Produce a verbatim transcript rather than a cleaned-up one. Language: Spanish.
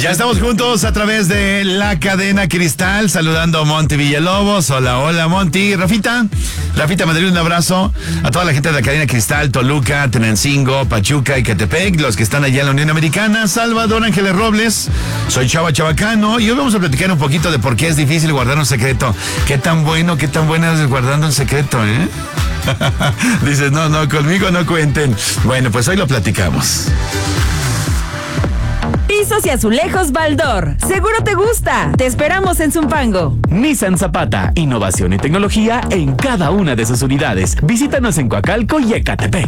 Ya estamos juntos a través de la cadena Cristal, saludando a Monty Villalobos. Hola, hola, Monty. Rafita, Rafita Madrid, un abrazo a toda la gente de la cadena Cristal, Toluca, Tenancingo, Pachuca y Catepec, los que están allá en la Unión Americana. Salvador Ángeles Robles, soy Chava Chabacano y hoy vamos a platicar un poquito de por qué es difícil guardar un secreto. Qué tan bueno, qué tan bueno es guardando un secreto, ¿eh? Dices, no, no, conmigo no cuenten. Bueno, pues hoy lo platicamos. Pisos y azulejos Baldor. Seguro te gusta. Te esperamos en Zumpango. Nissan Zapata, innovación y tecnología en cada una de sus unidades. Visítanos en Coacalco y Ecatepec.